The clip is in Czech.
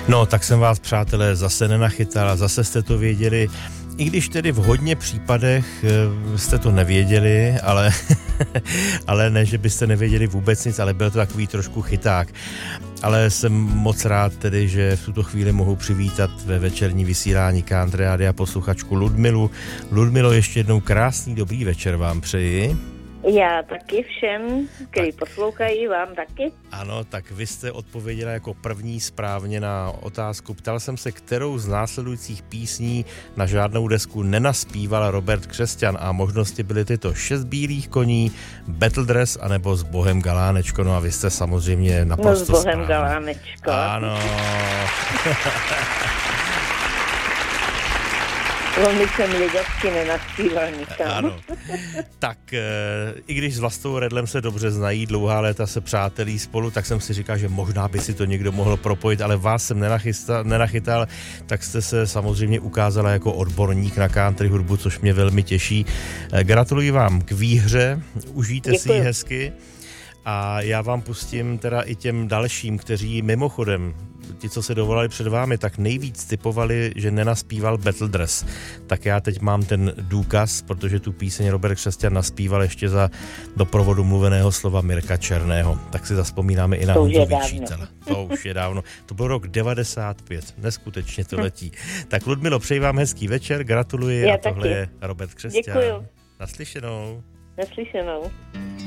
No, tak jsem vás, přátelé, zase nenachytal a zase jste to věděli. I když tedy v hodně případech jste to nevěděli, ale ne, že byste nevěděli vůbec nic, ale byl to takový trošku chyták. Ale jsem moc rád tedy, že v tuto chvíli mohu přivítat ve večerní vysílání Country Rádia posluchačku Ludmilu. Ludmilo, ještě jednou krásný dobrý večer vám přeji. Já taky všem, kteří poslouchají, vám taky. Ano, tak vy jste odpověděla jako první správně na otázku. Ptal jsem se, kterou z následujících písní na žádnou desku nenaspíval Robert Křesťan a možnosti byly tyto 6 bílých koní, Battle Dress anebo S Bohem Galánečko. No a vy jste samozřejmě naprosto S Bohem správně. Galánečko. Ano. Velmi jsem lidačky nenaspíval nikam. Ano. Tak i když s Vlastou Redlem se dobře znají, dlouhá léta se přátelí spolu, tak jsem si říkal, že možná by si to někdo mohl propojit, ale vás jsem nenachytal, tak jste se samozřejmě ukázala jako odborník na country hudbu, což mě velmi těší. Gratuluji vám k výhře, užijte si ji hezky. A já vám pustím teda i těm dalším, kteří mimochodem, ti, co se dovolali před vámi, tak nejvíc typovali, že nenaspíval Battle Dress. Tak já teď mám ten důkaz, protože tu píseň Robert Křesťan naspíval ještě za doprovodu mluveného slova Mirka Černého. Tak si zazpomínáme i na Honzu Vyčítele. To už je dávno. To byl rok 95. Neskutečně to letí. Tak Ludmilo, přeji vám hezký večer, gratuluji. Já a tohle taky. je Robert Křesťan. Děkuju. Naslyšenou. Naslyšenou.